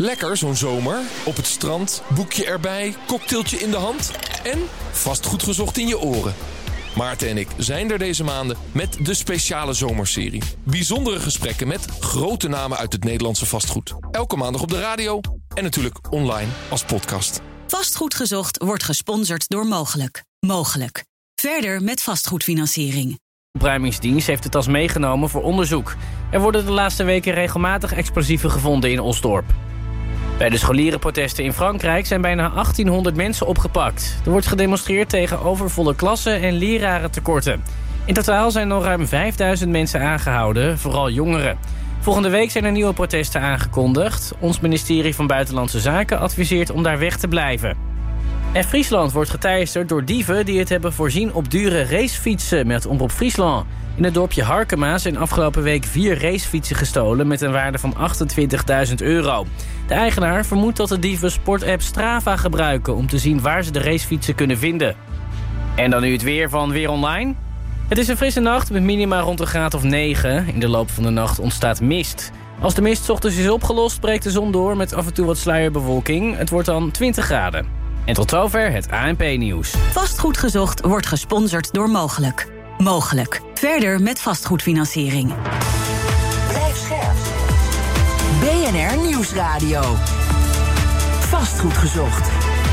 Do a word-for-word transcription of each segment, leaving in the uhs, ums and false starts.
Lekker zo'n zomer. Op het strand, boekje erbij, cocktailtje in de hand en vastgoed gezocht in je oren. Maarten en ik zijn er deze maanden met de speciale zomerserie. Bijzondere gesprekken met grote namen uit het Nederlandse vastgoed. Elke maandag op de radio en natuurlijk online als podcast. Vastgoed gezocht wordt gesponsord door Mogelijk. Mogelijk. Verder met vastgoedfinanciering. De opruimingsdienst heeft de tas meegenomen voor onderzoek. Er worden de laatste weken regelmatig explosieven gevonden in Osdorp. Bij de scholierenprotesten in Frankrijk zijn bijna achttienhonderd mensen opgepakt. Er wordt gedemonstreerd tegen overvolle klassen en lerarentekorten. In totaal zijn al ruim vijfduizend mensen aangehouden, vooral jongeren. Volgende week zijn er nieuwe protesten aangekondigd. Ons ministerie van Buitenlandse Zaken adviseert om daar weg te blijven. En Friesland wordt geteisterd door dieven die het hebben voorzien op dure racefietsen, meldt Omroep Friesland. In het dorpje Harkema zijn afgelopen week vier racefietsen gestolen met een waarde van achtentwintigduizend euro. De eigenaar vermoedt dat de dieven sportapp Strava gebruiken om te zien waar ze de racefietsen kunnen vinden. En dan nu het weer van Weer Online. Het is een frisse nacht met minima rond een graad of negen. In de loop van de nacht ontstaat mist. Als de mist 's ochtends is opgelost, breekt de zon door met af en toe wat sluierbewolking. Het wordt dan twintig graden. En tot zover het A N P-nieuws. Vastgoed gezocht wordt gesponsord door Mogelijk. Mogelijk. Verder met vastgoedfinanciering. Blijf scherp. B N R Nieuwsradio. Vastgoed gezocht.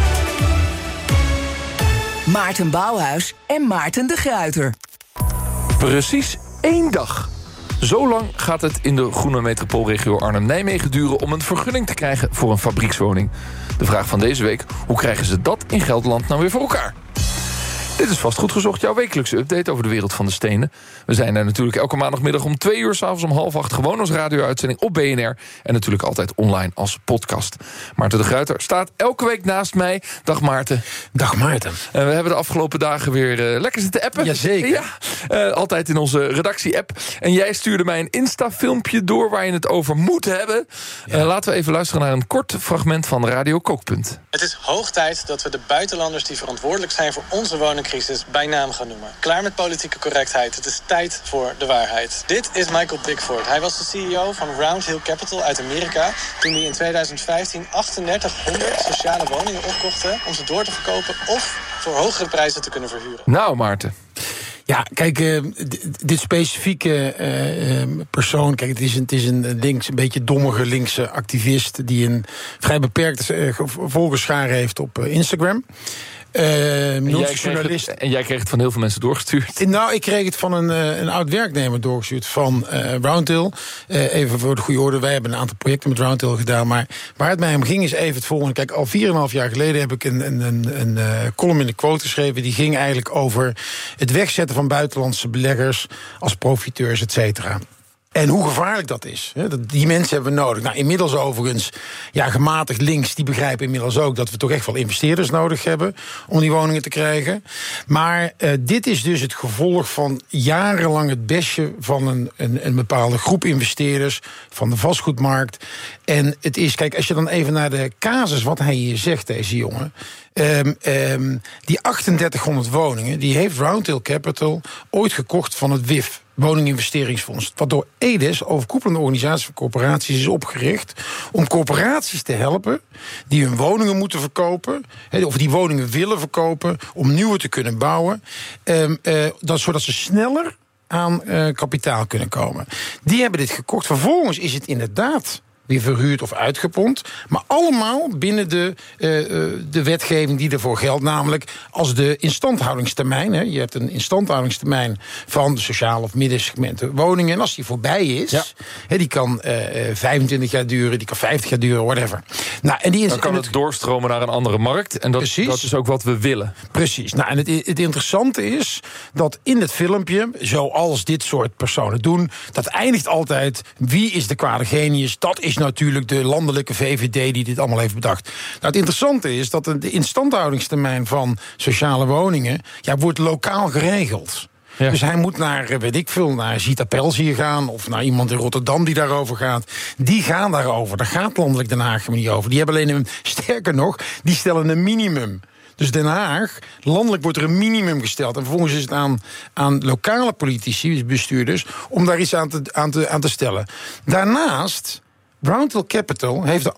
Maarten Bouwhuis en Maarten de Gruyter. Precies één dag. Zo lang gaat het in de groene metropoolregio Arnhem-Nijmegen duren om een vergunning te krijgen voor een fabriekswoning. De vraag van deze week: hoe krijgen ze dat in Gelderland nou weer voor elkaar? Dit is Vastgoed Gezocht, jouw wekelijkse update over de wereld van de stenen. We zijn er natuurlijk elke maandagmiddag om twee uur, 's avonds om half acht, gewoon als radio-uitzending op B N R. En natuurlijk altijd online als podcast. Maarten de Gruyter staat elke week naast mij. Dag Maarten. Dag Maarten. En we hebben de afgelopen dagen weer uh, lekker zitten appen. Jazeker. Ja, uh, altijd in onze redactie-app. En jij stuurde mij een Insta-filmpje door waar je het over moet hebben. Ja. Uh, laten we even luisteren naar een kort fragment van Radio Kookpunt. Het is hoog tijd dat we de buitenlanders die verantwoordelijk zijn voor onze woningcrisis bij naam gaan noemen. Klaar met politieke correctheid. Het is tijd voor de waarheid. Dit is Michael Bickford. Hij was de C E O van Round Hill Capital uit Amerika toen hij in tweeduizend vijftien drieënachtighonderd sociale woningen opkochten om ze door te verkopen of voor hogere prijzen te kunnen verhuren. Nou, Maarten. Ja, kijk, uh, d- dit specifieke uh, uh, persoon... Kijk, het is, een, het is een, links, een beetje dommige linkse activist... die een vrij beperkte uh, volgerschare heeft op uh, Instagram. Uh, en, jij journalist. Het, en jij kreeg het van heel veel mensen doorgestuurd? Nou, ik kreeg het van een, uh, een oud werknemer doorgestuurd van uh, Roundhill. Uh, even voor de goede orde, wij hebben een aantal projecten met Roundhill gedaan. Maar waar het mij om ging is even het volgende. Kijk, al vier en een half jaar geleden heb ik een, een, een, een uh, column in de Quote geschreven. Die ging eigenlijk over het wegzetten van buitenlandse beleggers als profiteurs, et cetera. En hoe gevaarlijk dat is. Die mensen hebben we nodig. Nou, inmiddels overigens, ja, gematigd links... die begrijpen inmiddels ook dat we toch echt wel investeerders nodig hebben... om die woningen te krijgen. Maar uh, dit is dus het gevolg van jarenlang het bestje... van een, een, een bepaalde groep investeerders, van de vastgoedmarkt. En het is, kijk, als je dan even naar de casus... wat hij hier zegt, deze jongen... Um, um, die drieënachtighonderd woningen, die heeft Roundhill Capital ooit gekocht van het W I F, Woninginvesteringsfonds. Wat door E D E S, overkoepelende organisatie van corporaties, is opgericht om corporaties te helpen die hun woningen moeten verkopen, he, of die woningen willen verkopen, om nieuwe te kunnen bouwen, um, uh, dat, zodat ze sneller aan uh, kapitaal kunnen komen. Die hebben dit gekocht. Vervolgens is het inderdaad weer verhuurd of uitgepompt. Maar allemaal binnen de, uh, de wetgeving die ervoor geldt. Namelijk als de instandhoudingstermijn. Hè, je hebt een instandhoudingstermijn van de sociale of middensegmenten woningen. En als die voorbij is, ja. hè, die kan uh, vijfentwintig jaar duren, die kan vijftig jaar duren, whatever. Nou, en die is, dan kan en het, het doorstromen naar een andere markt. En dat, dat is ook wat we willen. Precies. Nou, en het, het interessante is dat in het filmpje, zoals dit soort personen doen, dat eindigt altijd, wie is de kwade genius? Dat is natuurlijk de landelijke V V D die dit allemaal heeft bedacht. Nou, het interessante is dat de instandhoudingstermijn van sociale woningen, ja, wordt lokaal geregeld. Ja. Dus hij moet naar, weet ik veel, naar Zita Pels hier gaan, of naar iemand in Rotterdam die daarover gaat. Die gaan daarover. Daar gaat landelijk Den Haag niet over. Die hebben alleen een, sterker nog, die stellen een minimum. Dus Den Haag, landelijk wordt er een minimum gesteld. En vervolgens is het aan, aan lokale politici, bestuurders, om daar iets aan te, aan te, aan te stellen. Daarnaast, Roundhill Capital heeft de